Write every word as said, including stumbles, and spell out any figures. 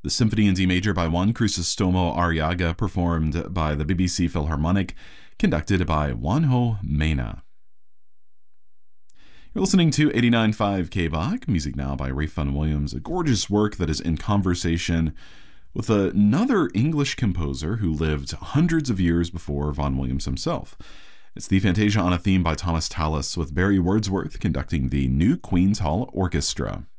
The Symphony in D Major by Juan Crisóstomo Arriaga, performed by the B B C Philharmonic, conducted by Juanjo Mena. You're listening to eighty-nine point five K B O C, music now by Ralph Vaughan Williams, a gorgeous work that is in conversation with another English composer who lived hundreds of years before Vaughan Williams himself. It's the Fantasia on a Theme by Thomas Tallis, with Barry Wordsworth conducting the New Queen's Hall Orchestra.